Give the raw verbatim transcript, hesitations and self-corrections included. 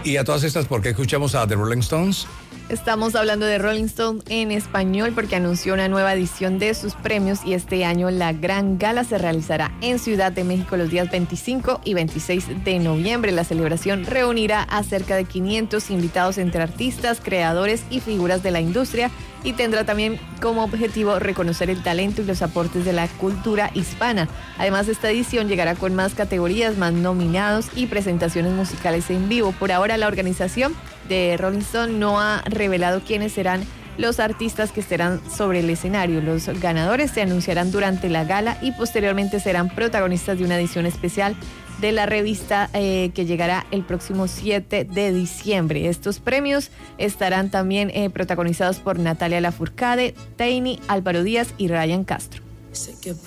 Y a todas estas, ¿por qué escuchamos a The Rolling Stones? Estamos hablando de Rolling Stone en español porque anunció una nueva edición de sus premios y este año la gran gala se realizará en Ciudad de México los días veinticinco y veintiséis de noviembre. La celebración reunirá a cerca de quinientos invitados entre artistas, creadores y figuras de la industria y tendrá también como objetivo reconocer el talento y los aportes de la cultura hispana. Además, esta edición llegará con más categorías, más nominados y presentaciones musicales en vivo. Por ahora, la organización de Rolling Stone no ha revelado quiénes serán los artistas que estarán sobre el escenario. Los ganadores se anunciarán durante la gala y posteriormente serán protagonistas de una edición especial de la revista eh, que llegará el próximo siete de diciembre. Estos premios estarán también eh, protagonizados por Natalia Lafourcade, Tiny, Álvaro Díaz y Ryan Castro. Sé que